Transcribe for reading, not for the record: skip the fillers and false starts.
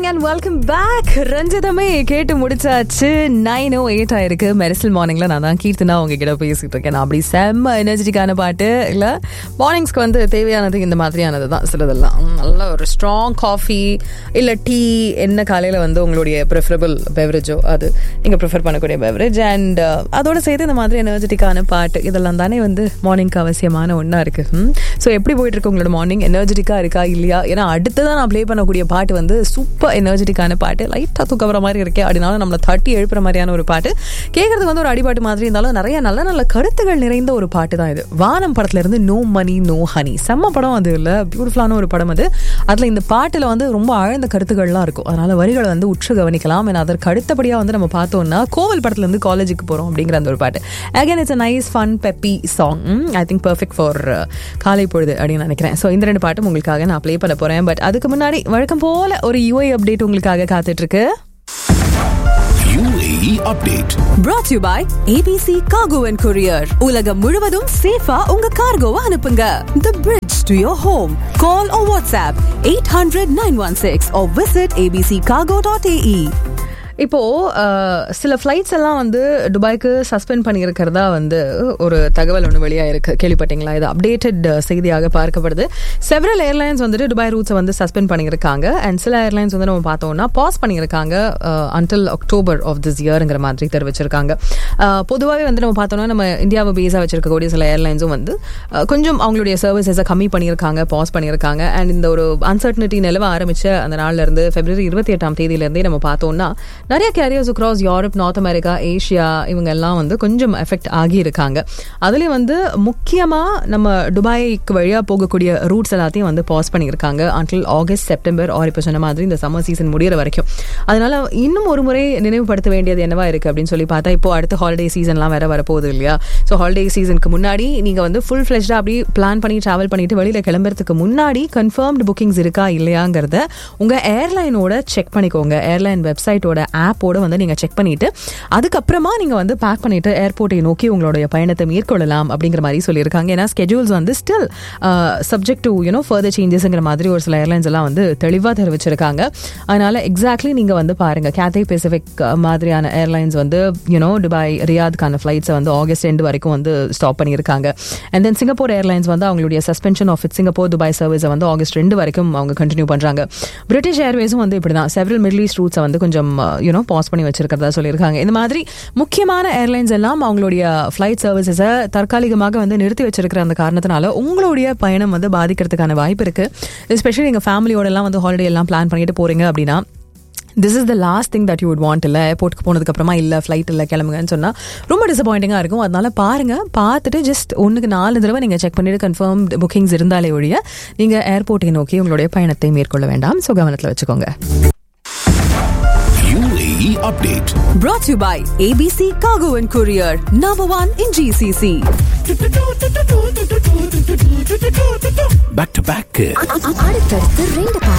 Morning and welcome back. ரஞ்சிதமே கேட்டு முடிச்சாச்சு. 9:08 ஆயிருக்கு. மெரிசல் மார்னிங்ல நான் தான் கீர்த்தனா உங்ககிட்ட பேசிட்டு இருக்கேன். நான் அப்படி செம்ம எனர்ஜெட்டிக்கான பாட்டு இல்ல. மார்னிங்ஸ்க்கு வந்து தேவையானது இந்த மாதிரியானது தான். சிலதெல்லாம் நல்ல ஒரு ஸ்ட்ராங் காஃபி இல்ல டீ, என்ன காலையில வந்து உங்களுடைய ப்ரிஃபரபிள் பெவரேஜோ அது நீங்க ப்ரிஃபர் பண்ணக்கூடிய பெவரேஜ், அண்ட் அதோட சேர்த்து இந்த மாதிரி எனர்ஜெட்டிக்கான பாட்டு, இதெல்லாம் தானே வந்து மார்னிங்க்கு அவசியமான ஒன்றா இருக்கு. ஸோ எப்படி போயிட்டு இருக்கு உங்களோட மார்னிங்? எனர்ஜெட்டிக்கா இருக்கா இல்லையா? ஏன்னா அடுத்ததான் நான் ப்ளே பண்ணக்கூடிய பாட்டு வந்து சூப்பர் எனர்ஜெட்டிக்கான பாட்டு. லைட்டாக தூக்கற மாதிரி இருக்கே அப்படின்னாலும் நம்மளை தட்டி எழுப்புற மாதிரியான ஒரு பாட்டு. கேட்கறதுக்கு வந்து ஒரு அடிபாட்டு மாதிரி இருந்தாலும் நிறைய நல்ல நல்ல கருத்துகள் நிறைந்த ஒரு பாட்டு தான் இது. வானம் படத்துல இருந்து நோ மணி நோ ஹனி, செம்ம படம் அது இல்லை, பியூட்டிஃபுல்லான ஒரு படம் அது. அதுல இந்த பாட்டுல வந்து ரொம்ப ஆழ்ந்த கருத்துக்கள்லாம் இருக்கும். அதனால வரிகளை வந்து உற்று கவனிக்கலாம். ஏன்னா அதற்கு அடுத்தபடியா வந்து நம்ம பார்த்தோம்னா கோவில் படத்துல இருந்து காலேஜுக்கு போறோம் அப்படிங்கிற அந்த ஒரு பாட்டு. Again it's a nice fun peppy song. I think perfect for காலை பொழுது அப்படின்னு நினைக்கிறேன். ஸோ இந்த ரெண்டு பாட்டும் உங்களுக்காக நான் ப்ளே பண்ண போறேன். பட் அதுக்கு முன்னாடி வழக்கம் போல ஒரு UAE அப்டேட் உங்களுக்காக காத்துட்டு இருக்கு. UAE update brought to you by ABC Cargo and Courier. உலகம் முழுவதும் சேஃபா உங்க கார்கோவை அனுப்புங்க. The bridge to your home. Call or WhatsApp 800-916 or visit abccargo.ae. இப்போ சில ஃப்ளைட்ஸ் எல்லாம் வந்து துபாய்க்கு சஸ்பெண்ட் பண்ணியிருக்கிறதா வந்து ஒரு தகவல் ஒன்று வெளியாயிருக்கு. கேள்விப்பட்டீங்களா? இது அப்டேட்டட் செய்தியாக பார்க்கப்படுது. செவரல் ஏர்லைன்ஸ் வந்துட்டு துபாய் ரூட்ஸை வந்து சஸ்பெண்ட் பண்ணியிருக்காங்க. அண்ட் சில ஏர்லைன்ஸ் வந்து நம்ம பார்த்தோம்னா பாஸ் பண்ணியிருக்காங்க அன்டில் அக்டோபர் ஆஃப் திஸ் இயர்ங்கிற மாதிரி தெரிவிச்சிருக்காங்க. பொதுவாகவே வந்து நம்ம பார்த்தோம்னா நம்ம இந்தியாவை பேஸாக வச்சிருக்கக்கூடிய சில ஏர்லைன்ஸும் வந்து கொஞ்சம் அவங்களுடைய சர்வீசஸை கம்மி பண்ணியிருக்காங்க, பாஸ் பண்ணியிருக்காங்க. அண்ட் இந்த ஒரு அன்சர்டனிட்டி நிலவ ஆரம்பிச்ச அந்த நாள்ல இருந்து February 28 தேதியிலேருந்தே நம்ம பார்த்தோம்னா நிறைய careers across Europe, north America, Asia இவங்க எல்லாம் வந்து கொஞ்சம் எஃபெக்ட் ஆகி இருக்காங்க. அதுலேயும் வந்து முக்கியமாக நம்ம துபாய்க்கு வழியாக போகக்கூடிய ரூட்ஸ் எல்லாத்தையும் வந்து பாஸ் பண்ணியிருக்காங்க அன்டில் ஆகஸ்ட், செப்டம்பர் ஆர் இப்போ சொன்ன மாதிரி இந்த சம்மர் சீசன் முடிகிற வரைக்கும். அதனால இன்னும் ஒரு முறை நினைவுபடுத்த வேண்டியது என்னவா இருக்குது அப்படின்னு சொல்லி பார்த்தா, இப்போ அடுத்த ஹாலிடே சீசன்லாம் வேற வரப்போகுது இல்லையா? ஸோ ஹாலிடே சீசனுக்கு முன்னாடி நீங்கள் வந்து ஃபுல் ஃப்ளெஷ்டாக அப்படி பிளான் பண்ணி ட்ராவல் பண்ணிட்டு வெளியில் கிளம்புறதுக்கு முன்னாடி கன்ஃபர்ம்டு புக்கிங்ஸ் இருக்கா இல்லையாங்கிறத உங்கள் ஏர்லைனோட செக் பண்ணிக்கோங்க. ஏர்லைன் வெப்சைட்டோட ஆப்போட வந்து நீங்க செக் பண்ணிட்டு அதுக்கப்புறமா நீங்க வந்து பேக் பண்ணிட்டு ஏர்போர்ட்டை நோக்கி உங்களுடைய பயணத்தை மேற்கொள்ளலாம் அப்படிங்கிற மாதிரி சொல்லியிருக்காங்க. ஏன்னா ஸ்கெட்யூல்ஸ் வந்து ஸ்டில் சப்ஜெக்ட் டு ஃபர்தர் சேஞ்சஸ்ங்கிற மாதிரி ஒரு சில ஏர்லைன்ஸ் எல்லாம் வந்து தெளிவாக தெரிவிச்சிருக்காங்க. அதனால எக்ஸாக்ட்லி நீங்க வந்து பாருங்க. கேத்தே பெசிபிக் மாதிரியான ஏர்லைன்ஸ் வந்து துபாய் ரியாத்கான ஃபிளைட்ஸை வந்து ஆகஸ்ட் எண்டு வரைக்கும் வந்து ஸ்டாப் பண்ணியிருக்காங்க. அண்ட் தென் சிங்கப்பூர் ஏர்லைன்ஸ் வந்து அவங்களுடைய சஸ்பென்ஷன் ஆஃப் சிங்கப்பூர் துபாய் சர்வீஸை வந்து ஆகஸ்ட் 2 வரைக்கும் அவங்க கண்டினியூ பண்றாங்க. பிரிட்டிஷ் ஏர்வேஸும் வந்து இப்படிதான் செவரல் மிடில் ஈஸ்ட் ரூட்ஸை வந்து கொஞ்சம் பாஸ் பண்ணி வச்சிருக்கிறதா சொல்லியிருக்காங்க. இந்த மாதிரி முக்கியமான ஏர்லைன்ஸ் எல்லாம் அவங்களுடைய ஃபிளைட் சர்வீசஸை தற்காலிகமாக வந்து நிறுத்தி வச்சிருக்கிற அந்த காரணத்தினால உங்களுடைய பயணம் வந்து பாதிக்கிறதுக்கான வாய்ப்பு இருக்கு. எஸ்பெஷலி நீங்க ஃபேமிலியோட எல்லாம் வந்து ஹாலிடே எல்லாம் பிளான் பண்ணிட்டு போறீங்க அப்படின்னா this is the last thing that you would want. இல்லை ஏர்போர்ட்டுக்கு போனதுக்கு அப்புறமா இல்லை ஃப்ளைட் இல்லை கிளம்புங்கன்னு சொன்னால் ரொம்ப டிசப்பாயிண்டிங்காக இருக்கும். அதனால பாருங்க, பார்த்துட்டு ஜஸ்ட் 1-4 தடவை நீங்கள் செக் பண்ணிட்டு கன்ஃபார்ம் புக்கிங்ஸ் இருந்தாலே ஒழிய நீங்கள் ஏர்போர்ட்டை நோக்கி உங்களுடைய பயணத்தை மேற்கொள்ள வேண்டாம். ஸோ கவனத்தில் வச்சுக்கோங்க. UAE update brought to you by ABC Cargo and Courier. Number 1 in GCC. back to back. அடுத்தடுத்து 2 பாட்டு